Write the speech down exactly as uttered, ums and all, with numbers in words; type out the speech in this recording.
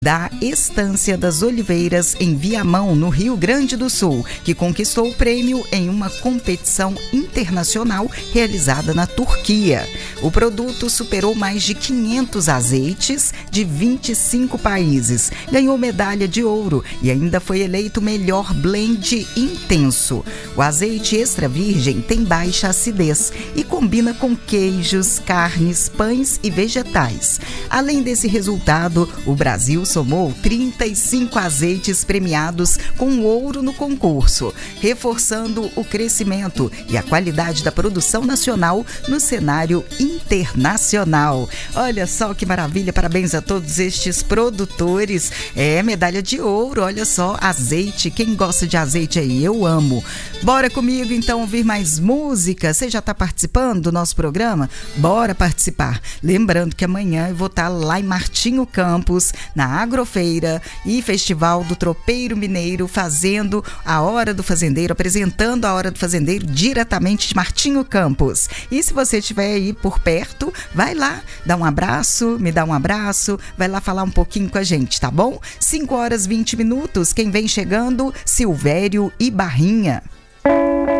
da Estância das Oliveiras, em Viamão, no Rio Grande do Sul, que conquistou o prêmio em uma competição internacional realizada na Turquia. O produto superou mais de quinhentos azeites de vinte e cinco países, ganhou medalha de ouro e ainda foi eleito melhor blend intenso. O azeite extra virgem tem baixa acidez e combina com queijos, carnes, pães e vegetais. Além desse resultado, o Brasil somou trinta e cinco azeites premiados com ouro no concurso, reforçando o crescimento e a qualidade da produção nacional no cenário internacional. Olha só que maravilha, parabéns a todos estes produtores. É, medalha de ouro, olha só, azeite, quem gosta de azeite aí, eu amo. Bora comigo então ouvir mais música. Você já está participando do nosso programa? Bora participar. Lembrando que amanhã eu vou estar lá em Martinho Campos, na Agrofeira e Festival do Tropeiro Mineiro, fazendo a Hora do Fazendeiro, apresentando a Hora do Fazendeiro diretamente de Martinho Campos. E se você estiver aí por perto, vai lá, dá um abraço, me dá um abraço, vai lá falar um pouquinho com a gente, tá bom? cinco horas e vinte minutos, quem vem chegando, Silvério e Barrinha.